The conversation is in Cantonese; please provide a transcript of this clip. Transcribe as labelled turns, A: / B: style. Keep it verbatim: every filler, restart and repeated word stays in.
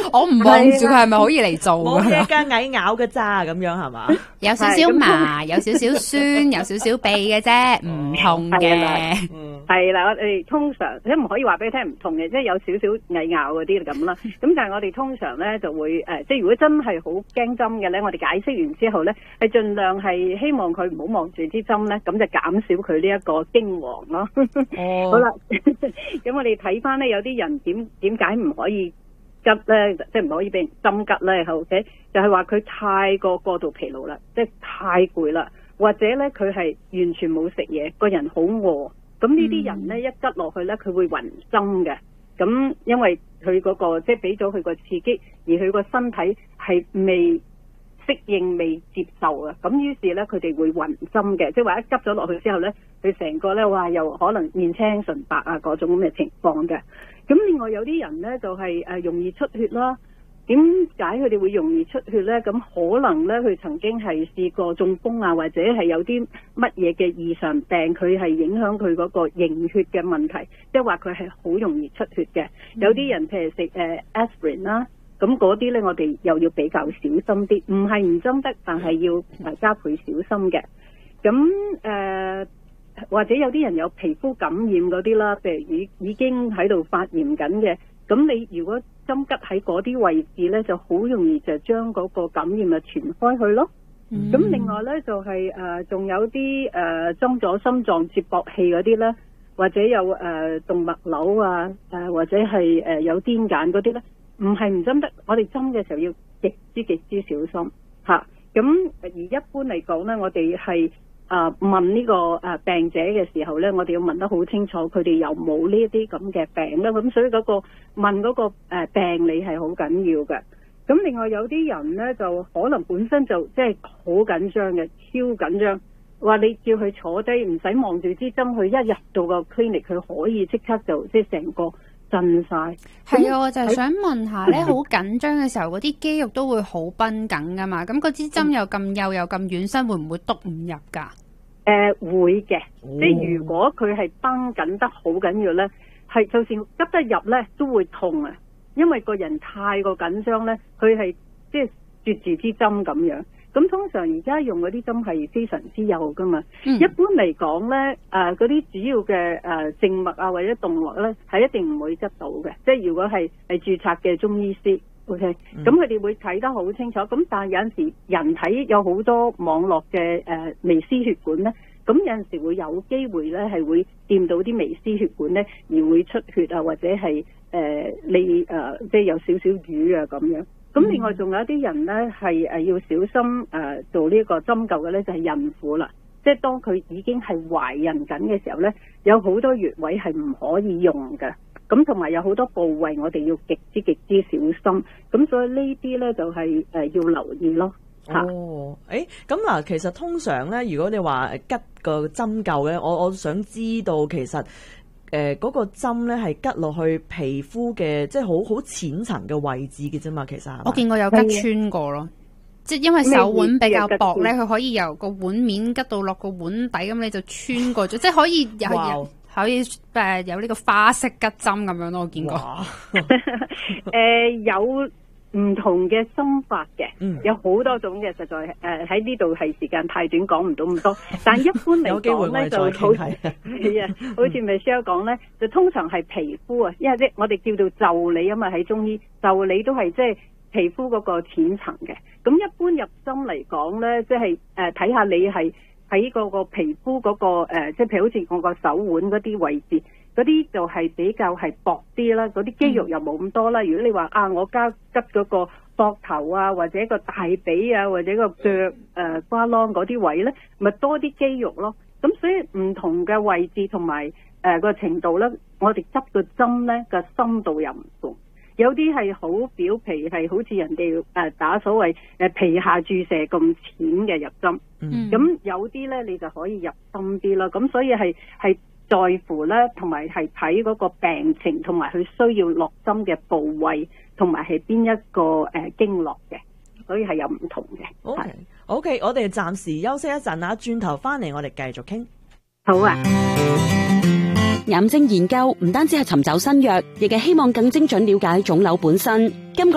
A: 我唔望住佢係咪可以嚟做
B: 冇
A: 㗎？
B: 嘢㗎，蟻咬嘅咋咁樣係嘛？
A: 有少少麻，有少少酸，有少少痹嘅啫，唔痛嘅。
B: 嗯，
C: 係啦，我哋通常即係唔可以話俾你聽唔同嘅，即係有少少蟻咬嗰啲咁啦。咁但係我哋通常咧就會誒、呃，即係如果真係好驚針嘅咧，我哋解釋完之後咧，係盡量係希望佢唔好望住支針咧，咁就減少佢呢一個驚惶咯。
B: 哦，
C: 好啦，咁我哋睇翻咧，有啲人點點解唔可以吉咧，即係唔可以俾人針吉咧？OK，就係話佢太過過度疲勞啦，即係太攰啦，或者咧佢係完全冇食嘢，個人好餓。咁呢啲人咧一吉落去咧，佢會暈針嘅。咁因為佢嗰個即係俾咗佢個刺激，而佢個身體係未適應、未接受啊。咁於是咧，佢哋會暈針嘅，即係話一急咗落去之後咧，佢成個咧哇又可能面青唇白啊嗰種咁嘅情況嘅。咁另外有啲人咧就係誒容易出血啦。點解佢哋會容易出血咧？咁可能咧佢曾經係試過中風啊，或者係有啲乜嘢嘅異常病，佢係影響佢嗰個凝血嘅問題，即係話佢係好容易出血嘅。嗯、有啲人譬如食誒 aspirin 啦，咁嗰啲咧我哋又要比較小心啲，唔係唔針得，但係要誒加倍小心嘅。咁誒、呃、或者有啲人有皮膚感染嗰啲啦，譬如已已經喺度發炎緊嘅。咁你如果針吉喺嗰啲位置咧，就好容易就將嗰個感染啊傳開去咯。咁、嗯、另外咧就係誒仲有啲誒針咗心臟接駁器嗰啲咧，或者有誒、呃、動脈瘤啊，誒、呃、或者係誒、呃、有癲癇嗰啲咧，唔係唔針得，我哋針嘅時候要極之極之小心嚇。咁、啊、而一般嚟講咧，我哋係。啊！問呢個誒病者嘅時候咧，我哋要問得好清楚，佢哋有冇呢一啲咁嘅病咧？咁所以嗰個問嗰個誒病理係好緊要嘅。咁另外有啲人咧就可能本身就即係好緊張嘅，超緊張，話你叫佢坐低，唔使望住支針，佢一入到個 clinic，佢可以即刻就即係成個震晒。
A: 係啊，我就係想問下咧，好緊張嘅時候，嗰啲肌肉都會好繃緊噶嘛？咁嗰支針又咁幼又咁軟身，會唔會篤唔入噶？
C: 誒、呃、會嘅，
B: 哦、
C: 即係如果佢係繃緊得好緊要咧，係就算急得入咧都會痛啊，因為個人太過緊張咧，佢係即係啜住支針咁樣。咁通常而家用嗰啲針係非常之幼噶嘛。嗯、一般嚟講咧，誒嗰啲主要嘅誒靜脈啊或者動脈咧係一定唔會拮到嘅，即係如果係係註冊嘅中醫師。OK，咁佢哋會睇得好清楚，咁但係有陣時人體有好多網絡嘅誒微絲血管咧，咁有陣時會有機會咧係會掂到啲微絲血管咧，而會出血啊，或者係誒、呃、你誒、呃、即係有少少瘀啊咁樣。咁另外仲有一啲人咧係誒要小心誒、呃、做呢個針灸嘅咧，就係、是、孕婦啦，即係當佢已經係懷孕緊嘅時候咧，有好多穴位係唔可以用嘅。咁同埋有好多部位我哋要極之極之小心，咁所以呢啲咧就係、是、誒、呃、要留意咯。
B: 哦，誒咁嗱，其實通常咧，如果你話吉個針灸咧，我我想知道其實誒嗰、呃那個針咧係吉落去皮膚嘅，即係好好淺層嘅位置嘅啫嘛。其實
A: 我見過有吉穿過咯，即係因為手腕比較薄咧，佢可以由個碗面吉到落個碗底，咁你就穿過咗，即係可以有。Wow. 可以誒、呃、有呢個花式吉針咁樣咯，我見過。誒、
C: 呃、有唔同嘅針法嘅，
B: 嗯、
C: 有好多種嘅，實在誒喺呢度係時間太短，講唔到咁多。但一般嚟講咧，就好係啊，好似 Michelle 講咧，就通常係皮膚啊，因為即我哋叫做腠理啊嘛，喺中醫腠理都係即係皮膚嗰個淺層嘅。咁一般入針嚟講咧，即係誒睇下你係。喺嗰個皮膚嗰、嗰個誒、呃，即係譬如好似我個手腕嗰啲位置，嗰啲就係比較係薄啲啦，嗰啲肌肉又冇咁多啦。如果你話啊，我加吉嗰個膊頭啊，或者個大髀啊，或者個腳誒瓜啷嗰啲位咧，咪多啲肌肉咯。咁所以唔同嘅位置同埋誒個程度咧，我哋執個針咧個深度又唔同。有啲係好表皮，係好似人哋誒打所謂誒皮下注射咁淺嘅入針，咁、嗯、有啲咧你就可以入深啲啦。咁所以係係在乎咧，同埋係睇嗰個病情，同埋佢需要落針嘅部位，同埋係邊一個誒、呃、經絡嘅，所以係有唔同嘅。
B: OK，OK，、okay. okay, 我哋暫時休息一陣啊，轉頭翻嚟我哋繼續傾。
C: 好啊。
D: 癌症研究唔單止係尋找新藥，亦係希望更精準了解腫瘤本身。今個